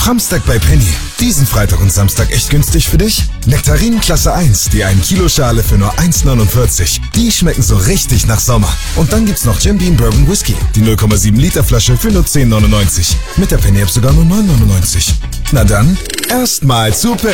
Samstag bei Penny. Diesen Freitag und Samstag echt günstig für dich? Nektarinen Klasse 1, die 1 Kilo Schale für nur 1,49. Die schmecken so richtig nach Sommer. Und dann gibt's noch Jim Beam Bourbon Whisky, die 0,7 Liter Flasche für nur 10,99. Mit der Penny App sogar nur 9,99. Na dann, erstmal zu Penny.